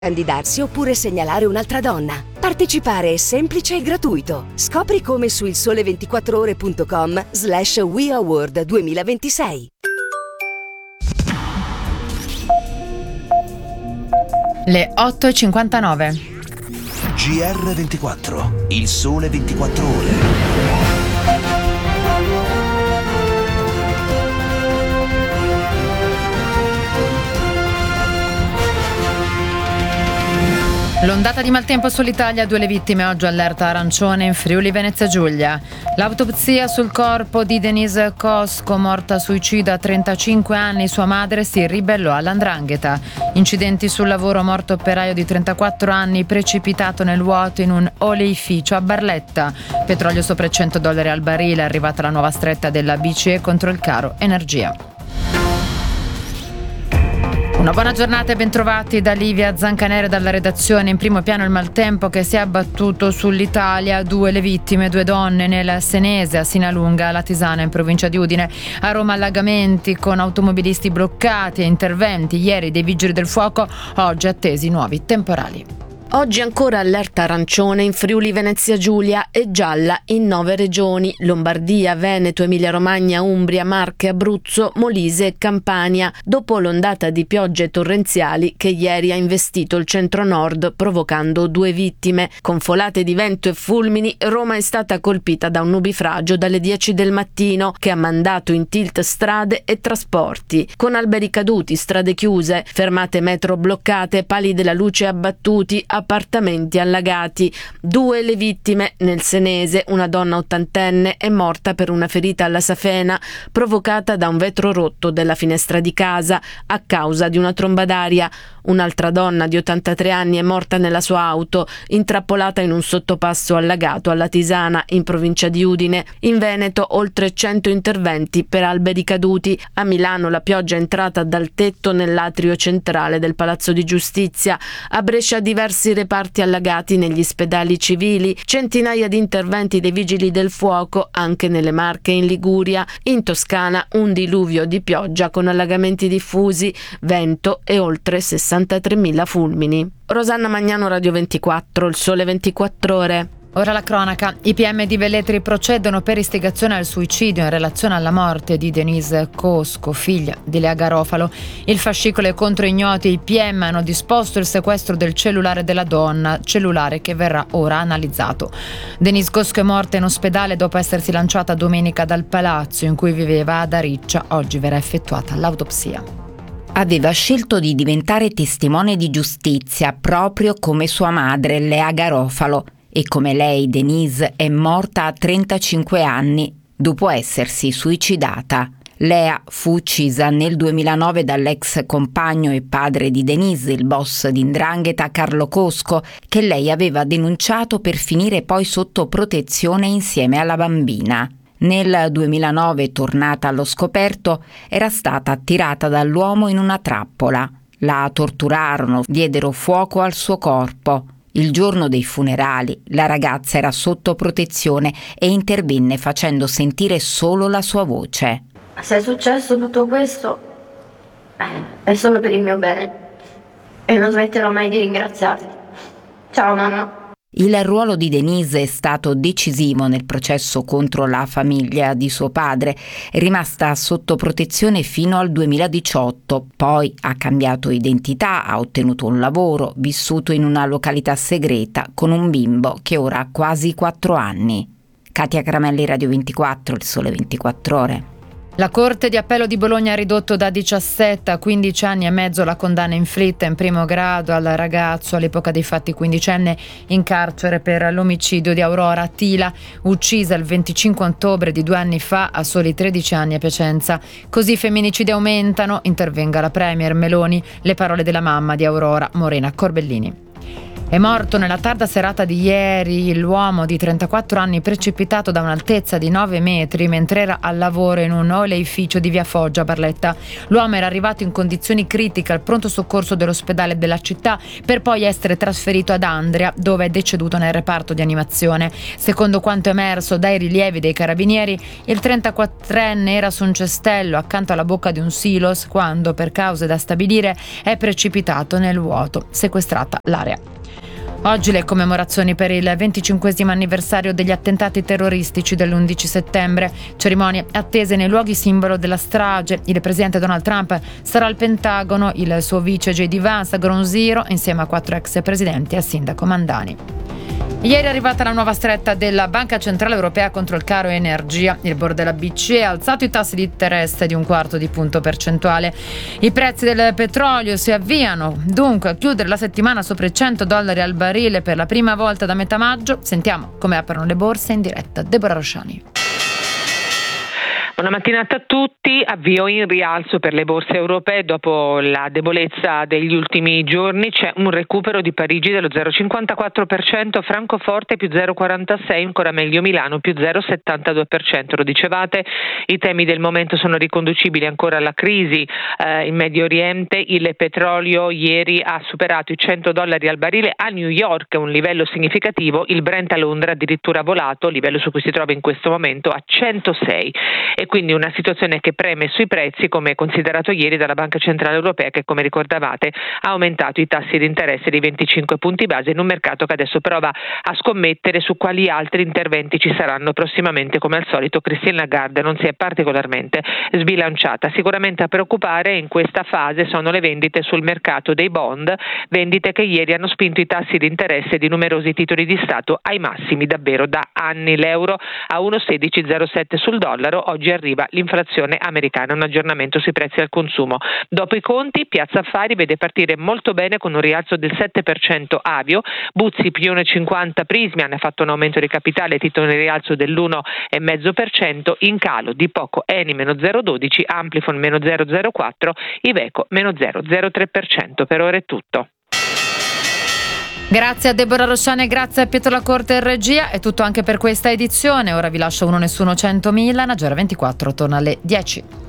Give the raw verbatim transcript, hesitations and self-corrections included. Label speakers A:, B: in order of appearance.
A: candidarsi oppure segnalare un'altra donna. Partecipare è semplice e gratuito. Scopri come su il sole ventiquattro ore punto com slash We Award duemilaventisei.
B: Le otto e cinquantanove.
C: G R ventiquattro, il sole ventiquattro ore.
B: L'ondata di maltempo sull'Italia, due le vittime, oggi allerta arancione in Friuli Venezia Giulia. L'autopsia sul corpo di Denise Cosco, morta suicida a trentacinque anni, sua madre si ribellò all'andrangheta. Incidenti sul lavoro, morto operaio di trentaquattro anni, precipitato nel vuoto in un oleificio a Barletta. Petrolio sopra i cento dollari al barile, è arrivata la nuova stretta della B C E contro il caro energia. Una buona giornata e bentrovati da Livia Zancanere dalla redazione. In primo piano il maltempo che si è abbattuto sull'Italia, due le vittime, due donne nel Senese, a Sinalunga, Latisana in provincia di Udine. A Roma allagamenti con automobilisti bloccati e interventi ieri dei vigili del fuoco, oggi attesi nuovi temporali.
D: Oggi ancora allerta arancione in Friuli Venezia Giulia e gialla in nove regioni: Lombardia, Veneto, Emilia-Romagna, Umbria, Marche, Abruzzo, Molise e Campania, dopo l'ondata di piogge torrenziali che ieri ha investito il centro-nord provocando due vittime. Con folate di vento e fulmini, Roma è stata colpita da un nubifragio dalle dieci del mattino che ha mandato in tilt strade e trasporti, con alberi caduti, strade chiuse, fermate metro bloccate, pali della luce abbattuti, appartamenti allagati. Due le vittime nel Senese: una donna ottantenne è morta per una ferita alla safena provocata da un vetro rotto della finestra di casa a causa di una tromba d'aria. Un'altra donna di ottantatré anni è morta nella sua auto, intrappolata in un sottopasso allagato alla Tisana, in provincia di Udine. In Veneto oltre cento interventi per alberi caduti. A Milano la pioggia è entrata dal tetto nell'atrio centrale del Palazzo di Giustizia. A Brescia diversi reparti allagati negli ospedali civili, centinaia di interventi dei vigili del fuoco anche nelle Marche e in Liguria. In Toscana un diluvio di pioggia con allagamenti diffusi, vento e oltre sessantatremila fulmini. Rosanna Magnano, Radio ventiquattro, il sole ventiquattro ore.
B: Ora la cronaca. I P M di Velletri procedono per istigazione al suicidio in relazione alla morte di Denise Cosco, figlia di Lea Garofalo. Il fascicolo è contro ignoti. I P M hanno disposto il sequestro del cellulare della donna, cellulare che verrà ora analizzato. Denise Cosco è morta in ospedale dopo essersi lanciata domenica dal palazzo in cui viveva ad Ariccia. Oggi verrà effettuata l'autopsia.
E: Aveva scelto di diventare testimone di giustizia proprio come sua madre, Lea Garofalo. E come lei, Denise è morta a trentacinque anni dopo essersi suicidata. Lea fu uccisa nel duemilanove dall'ex compagno e padre di Denise, il boss di 'ndrangheta Carlo Cosco, che lei aveva denunciato per finire poi sotto protezione insieme alla bambina. Nel duemilanove, tornata allo scoperto, era stata attirata dall'uomo in una trappola. La torturarono, diedero fuoco al suo corpo. Il giorno dei funerali la ragazza era sotto protezione e intervenne facendo sentire solo la sua voce.
F: Se è successo tutto questo, eh, è solo per il mio bene e non smetterò mai di ringraziarti. Ciao mamma.
E: Il ruolo di Denise è stato decisivo nel processo contro la famiglia di suo padre. È rimasta sotto protezione fino al duemiladiciotto, poi ha cambiato identità, ha ottenuto un lavoro, vissuto in una località segreta con un bimbo che ora ha quasi quattro anni. Katia Caramelli, Radio ventiquattro, il sole ventiquattro ore.
B: La Corte di Appello di Bologna ha ridotto da diciassette a quindici anni e mezzo la condanna inflitta in primo grado al ragazzo, all'epoca dei fatti quindicenne, in carcere per l'omicidio di Aurora Attila, uccisa il venticinque ottobre di due anni fa a soli tredici anni a Piacenza. Così i femminicidi aumentano, intervenga la premier Meloni, le parole della mamma di Aurora, Morena Corbellini. È morto nella tarda serata di ieri l'uomo di trentaquattro anni precipitato da un'altezza di nove metri mentre era al lavoro in un oleificio di via Foggia a Barletta. L'uomo era arrivato in condizioni critiche al pronto soccorso dell'ospedale della città per poi essere trasferito ad Andria, dove è deceduto nel reparto di animazione. Secondo quanto emerso dai rilievi dei carabinieri, il trentaquattrenne era su un cestello accanto alla bocca di un silos quando, per cause da stabilire, è precipitato nel vuoto, sequestrata l'area. Oggi le commemorazioni per il venticinquesimo anniversario degli attentati terroristici dell'undici settembre, cerimonie attese nei luoghi simbolo della strage. Il presidente Donald Trump sarà al Pentagono, il suo vice J D Vance a Ground Zero insieme a quattro ex presidenti e al sindaco Mandani. Ieri è arrivata la nuova stretta della Banca Centrale Europea contro il caro energia. Il board della B C E ha alzato i tassi di interesse di un quarto di punto percentuale. I prezzi del petrolio si avviano dunque a chiudere la settimana sopra i cento dollari al barile per la prima volta da metà maggio. Sentiamo come aprono le borse in diretta. Deborah Rosciani.
G: Buona mattinata a tutti. Avvio in rialzo per le borse europee dopo la debolezza degli ultimi giorni. C'è un recupero di Parigi dello zero virgola cinquantaquattro per cento, Francoforte più zero virgola quarantasei, ancora meglio Milano più zero virgola settantadue per cento. Lo dicevate, i temi del momento sono riconducibili ancora alla crisi eh, in Medio Oriente. Il petrolio ieri ha superato i cento dollari al barile a New York, un livello significativo. Il Brent a Londra addirittura volato, livello su cui si trova in questo momento a centosei. E quindi una situazione che preme sui prezzi, come considerato ieri dalla Banca Centrale Europea, che come ricordavate ha aumentato i tassi di interesse di venticinque punti base in un mercato che adesso prova a scommettere su quali altri interventi ci saranno prossimamente. Come al solito Christine Lagarde non si è particolarmente sbilanciata. Sicuramente a preoccupare in questa fase sono le vendite sul mercato dei bond, vendite che ieri hanno spinto i tassi di interesse di numerosi titoli di Stato ai massimi davvero da anni. L'euro a uno virgola sedici zero sette sul dollaro, oggi arriva l'inflazione americana, un aggiornamento sui prezzi al consumo. Dopo i conti, Piazza Affari vede partire molto bene con un rialzo del sette per cento Avio, Buzzi più uno virgola cinquanta Prismian ha fatto un aumento di capitale, titolo in rialzo dell'uno virgola cinque per cento, in calo di poco Eni meno zero virgola dodici, Amplifon meno zero virgola zero quattro, Iveco meno zero virgola zero tre per cento. Per ora è tutto.
B: Grazie a Deborah Rosciani e grazie a Pietro Lacorte in regia. È tutto anche per questa edizione. Ora vi lascio Uno Nessuno centomila. Nagera ventiquattro torna alle dieci.